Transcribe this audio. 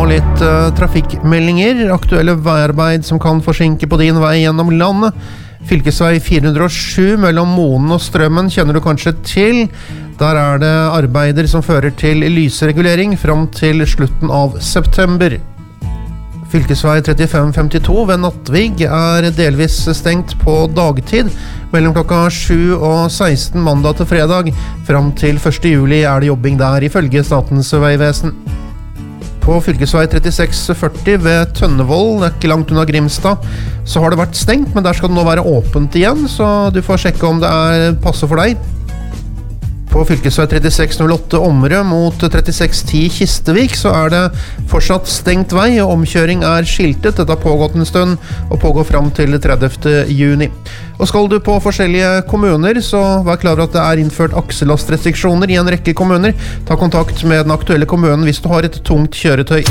litt trafikkmeldinger. Aktuelle veiarbeid som kan forsinke på din vei gjennom landet. Fylkesvei 407 mellom Moen og Strømmen kjenner du kanskje til. Der er det arbeider som fører til lysregulering frem til slutten av september. Fylkesvei 3552 ved Nattvig er delvis stengt på dagtid mellom klokka 7 og 16 mandag til fredag. Frem til 1. juli er det jobbing der ifølge Statens vegvesen. På fylkesvei 3640 ved Tønnevoll, det er ikke langt unna Grimstad, så har det vært stengt, men der skal det nå være åpent igjen, så du får sjekke om det passer for deg. På fylkesvei 3608 Omrø mot 3610 Kistevik så er det fortsatt stengt vei, og omkjøring er skiltet. Dette har pågått en stund og pågår frem til 30. juni. Og skal du på forskjellige kommuner, så vær klar over at det er innført akselastrestriksjoner i en rekke kommuner. Ta kontakt med den aktuelle kommunen hvis du har et tungt kjøretøy.